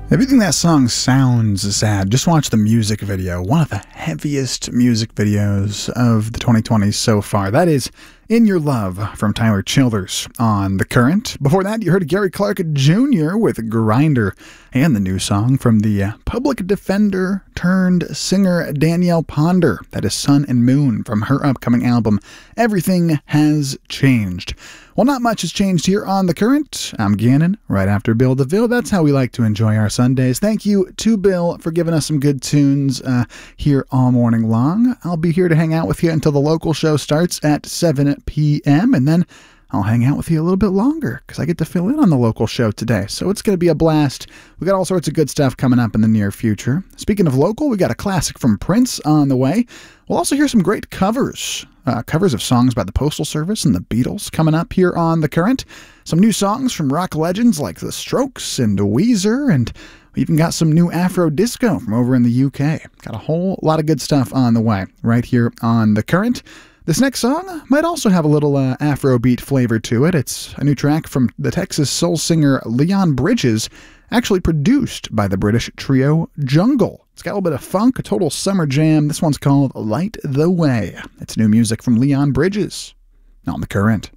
Everything that song sounds sad. Just watch the music video. One of the heaviest music videos of the 2020s so far. That is In Your Love from Tyler Childers on The Current. Before that, you heard Gary Clark Jr. with Grinder, and the new song from the public defender turned singer Danielle Ponder. That is Sun and Moon from her upcoming album, Everything Has Changed. Well, not much has changed here on The Current. I'm Gannon, right after Bill DeVille. That's how we like to enjoy our Sundays. Thank you to Bill for giving us some good tunes here all morning long. I'll be here to hang out with you until the local show starts at 7 p.m., and then I'll hang out with you a little bit longer because I get to fill in on the local show today. So it's going to be a blast. We got all sorts of good stuff coming up in the near future. Speaking of local, we got a classic from Prince on the way. We'll also hear some great covers. Covers of songs by the Postal Service and the Beatles coming up here on The Current. Some new songs from rock legends like The Strokes and Weezer, and we even got some new Afro disco from over in the UK. Got a whole lot of good stuff on the way right here on The Current. This next song might also have a little Afrobeat flavor to it. It's a new track from the Texas soul singer Leon Bridges, actually produced by the British trio Jungle. It's got a little bit of funk, a total summer jam. This one's called Light the Way. It's new music from Leon Bridges on The Current.